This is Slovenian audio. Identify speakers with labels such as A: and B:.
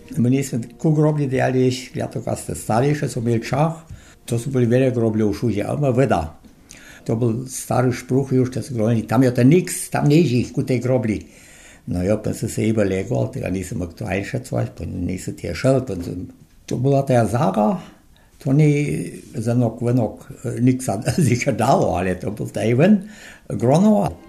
A: Meni smo tako groblje delali, gledali, kaj ste starejši, so imeli čah, to so bili velike groblje v šuži, ali voda. To bil stari špruh, još da so grobili, tam je to niks, tam nežih, kot te groblji. No ja, pa sem se iba legal, tega nisem aktualnejša cvać, pa nisem tešel, pa to bila ta Zara, to ni za nok niks sicher dalo, ali to bil ta even, Gronova.